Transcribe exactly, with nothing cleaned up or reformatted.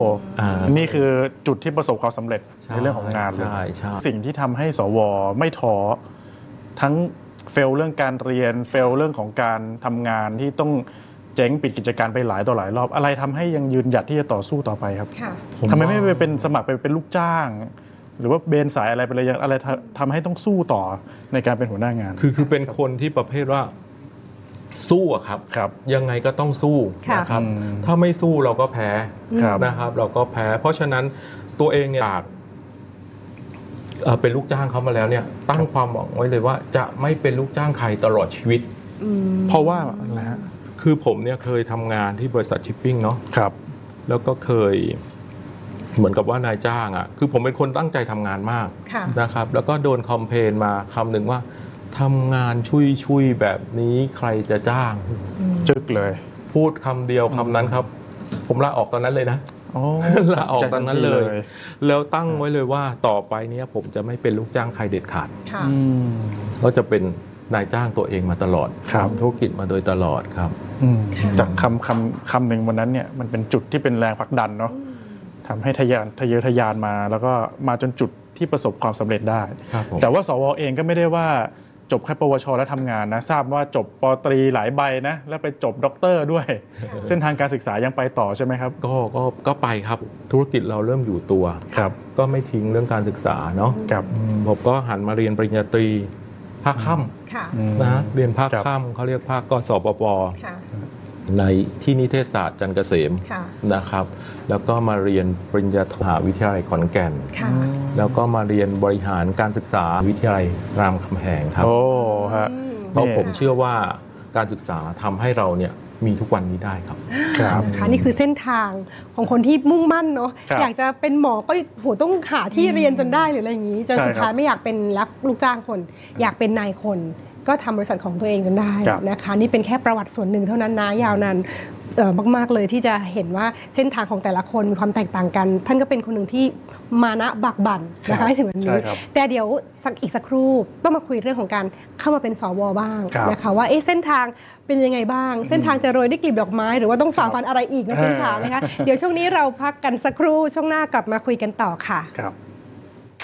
นี่คือจุดที่ประสบความสำเร็จในเรื่องของงานเลยสิ่งที่ทำให้สวไม่ท้อทั้งเฟลเรื่องการเรียนเฟลเรื่องของการทำงานที่ต้องเจ๊งปิดกิจการไปหลายต่อหลายรอบอะไรทำให้ยังยืนหยัดที่จะต่อสู้ต่อไปครับทำไมไม่ไปเป็นสมัครไปเป็นลูกจ้างหรือว่าเบนสายอะไรไปเลยอะไรทำให้ต้องสู้ต่อในการเป็นหัวหน้างานคือคือเป็นคนที่ประเภทว่าสู้อะครับครับยังไงก็ต้องสู้นะครับถ้าไม่สู้เราก็แพ้นะครับเราก็แพ้เพราะฉะนั้นตัวเองเนี่ยเป็นลูกจ้างเขามาแล้วเนี่ยตั้งความหวังไว้เลยว่าจะไม่เป็นลูกจ้างใครตลอดชีวิตเพราะว่าอะไรฮะคือผมเนี่ยเคยทำงานที่บริษัทชิปปิ้งเนาะครับแล้วก็เคยเหมือนกับว่านายจ้างอ่ะคือผมเป็นคนตั้งใจทำงานมากนะครับแล้วก็โดนคอมเพลนมาคำหนึ่งว่าทำงานชุยๆแบบนี้ใครจะจ้างจึกเลยพูดคำเดียวคำนั้นครับผมลาออกตอนนั้นเลยนะลาออกตอนนั้นเลยแล้วตั้งไว้เลยว่าต่อไปเนี้ยผมจะไม่เป็นลูกจ้างใครเด็ดขาดก็จะเป็นนายจ้างตัวเองมาตลอดทำธุรกิจมาโดยตลอดครับจากคำคำคำหนึ่งวันนั้นเนี่ยมันเป็นจุดที่เป็นแรงผลักดันเนาะทำให้ทะยานทะเยอทะยานมาแล้วก็มาจนจุดที่ประสบความสำเร็จได้แต่ว่าสวเองก็ไม่ได้ว่าจบแค่ปวชแล้วทำงานนะทราบว่าจบปตรีหลายใบนะแล้วไปจบด็อกเตอร์ด้วยเส้นทางการศึกษายังไปต่อใช่ไหมครับก็ก็ก็ไปครับธุรกิจเราเริ่มอยู่ตัวครับก็ไม่ทิ้งเรื่องการศึกษาเนาะครับผมก็หันมาเรียนปริญญาตรีภาคค่ำนะเรียนภาคค่ำเขาเรียกภาคกสปปในที่นิเทศศาสตร์จันทร์เกษมนะครับแล้วก็มาเรียนปริญญาโทมหาวิทยาลัยขอนแก่นแล้วก็มาเรียนบริหารการศึกษาวิทยาลัยรามคำแหงครับโอ้ฮะเพราะผมเชื่อว่าการศึกษาทำให้เราเนี่ยมีทุกวันนี้ได้ครับครับค่ะนี่คือเส้นทางของคนที่มุ่งมั่นเนาะอยากจะเป็นหมอก็โหต้องหาที่เรียนจนได้หรืออะไรอย่างนี้จนสุดท้ายไม่อยากเป็นรักลูกจ้างคนอยากเป็นนายคนก็ทำบริษัทของตัวเองจนได้นะคะนี่เป็นแค่ประวัติส่วนหนึ่งเท่านั้นนะยาวนานมากๆเลยที่จะเห็นว่าเส้นทางของแต่ละคนมีความแตกต่างกันท่านก็เป็นคนหนึ่งที่มานะบักบั่นนะคะถึงวันนี้แต่เดี๋ยวสักอีกสักครู่ต้องมาคุยเรื่องของการเข้ามาเป็นสวบ้างนะคะว่าเส้นทางเป็นยังไงบ้างเส้นทางจะโรยด้วยกลีบดอกไม้หรือว่าต้องฝ่าฟันอะไรอีกนะคุณขานะคะเดี๋ยวช่วงนี้เราพักกันสักครู่ช่วงหน้ากลับมาคุยกันต่อค่ะครับ